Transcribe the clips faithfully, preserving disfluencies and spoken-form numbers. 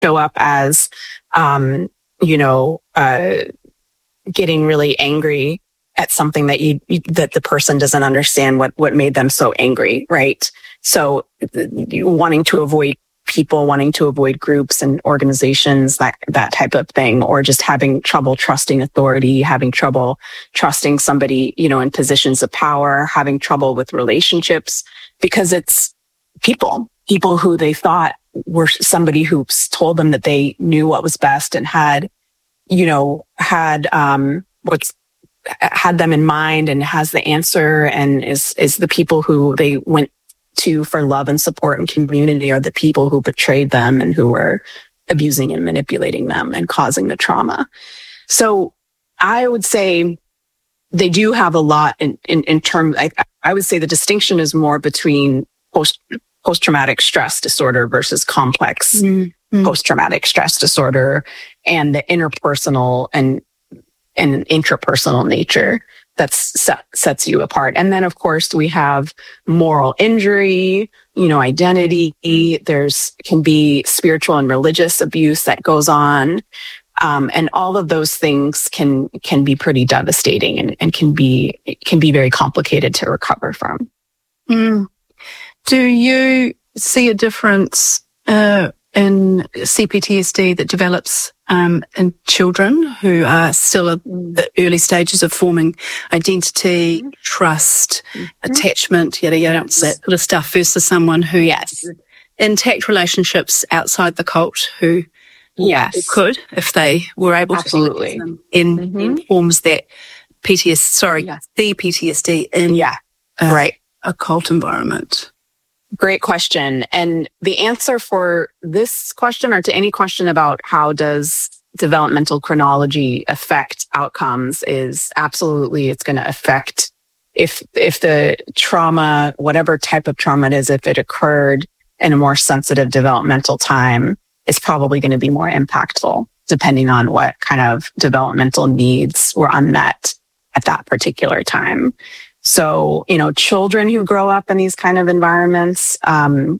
show up as, um, you know, uh, getting really angry at something that you, you that the person doesn't understand what what made them so angry, right? So you wanting to avoid people, wanting to avoid groups and organizations, that that type of thing, or just having trouble trusting authority, having trouble trusting somebody, you know, in positions of power, having trouble with relationships, because it's people, people who they thought were somebody who told them that they knew what was best and had, you know, had um, what's had them in mind and has the answer, and is is the people who they went to for love and support and community are the people who betrayed them and who were abusing and manipulating them and causing the trauma. So I would say they do have a lot in, in, in terms, I, I would say the distinction is more between post, post-traumatic stress disorder versus complex mm-hmm. post-traumatic stress disorder, and the interpersonal and, and intrapersonal nature that's set, sets you apart. And then, of course, we have moral injury, you know, identity. There's can be spiritual and religious abuse that goes on. Um, and all of those things can can be pretty devastating and, and can be can be very complicated to recover from. Mm. Do you see a difference uh, in C P T S D that develops um, in children who are still at the early stages of forming identity, trust, mm-hmm. attachment, yada yada, yes. that sort of stuff, versus someone who yes. has intact relationships outside the cult who yes. could, if they were able Absolutely. to, them in, mm-hmm. in forms that P T S D, sorry, yes. the P T S D in yeah. uh, right. a cult environment? Great question. And the answer for this question, or to any question about how does developmental chronology affect outcomes, is absolutely it's going to affect if if the trauma, whatever type of trauma it is, if it occurred in a more sensitive developmental time, it's probably going to be more impactful depending on what kind of developmental needs were unmet at that particular time. So, you know, children who grow up in these kind of environments um,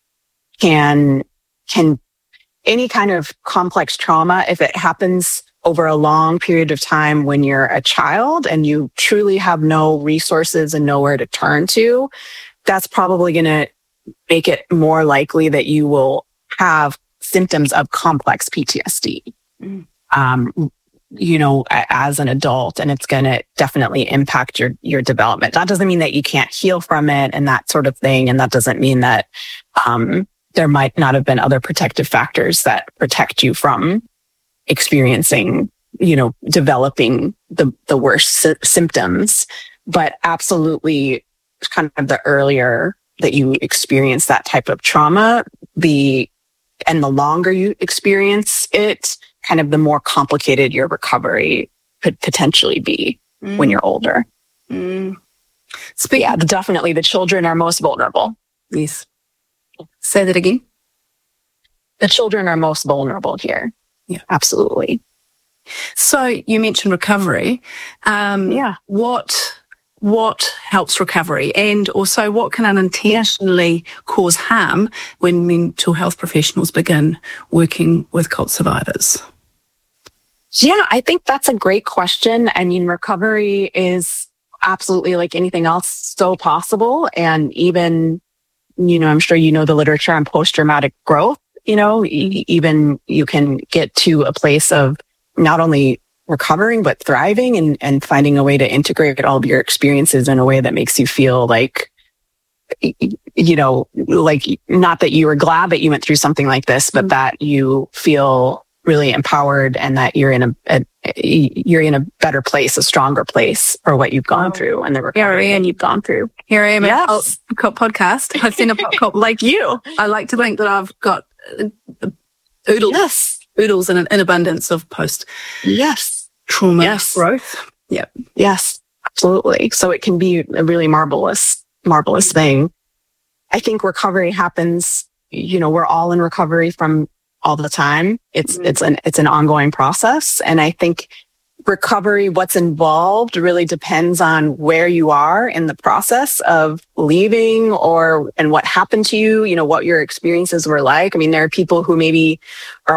can, can, any kind of complex trauma, if it happens over a long period of time when you're a child and you truly have no resources and nowhere to turn to, that's probably going to make it more likely that you will have symptoms of complex P T S D. Mm. Um, you know, as an adult, and it's going to definitely impact your, your development. That doesn't mean that you can't heal from it and that sort of thing. And that doesn't mean that, um, there might not have been other protective factors that protect you from experiencing, you know, developing the, the worst sy- symptoms. But absolutely, kind of the earlier that you experience that type of trauma, the, and the longer you experience it, kind of the more complicated your recovery could potentially be mm. when you're older. Mm. So yeah, definitely the children are most vulnerable. Yes. Say that again. The children are most vulnerable here. Yeah, absolutely. So you mentioned recovery. Um, yeah. What what helps recovery, and also what can unintentionally cause harm when mental health professionals begin working with cult survivors? Yeah, I think that's a great question. I mean, recovery is absolutely, like anything else, still possible. And even, you know, I'm sure you know the literature on post-traumatic growth, you know, e- even you can get to a place of not only recovering, but thriving and, and finding a way to integrate all of your experiences in a way that makes you feel like, you know, like not that you were glad that you went through something like this, but that you feel really empowered and that you're in a, a you're in a better place, a stronger place for what you've gone through and the recovery and you've gone through. Here I am yes. at a cult podcast. I've seen a cult like you. I like to think that I've got oodles, yes. oodles in, in abundance of post. Yes. Trauma yes. growth. Yep. Yes, absolutely. So it can be a really marvelous, marvelous thing. I think recovery happens, you know, we're all in recovery from all the time. It's, mm-hmm. it's an, it's an ongoing process. And I think recovery, what's involved really depends on where you are in the process of leaving or, and what happened to you, you know, what your experiences were like. I mean, there are people who maybe are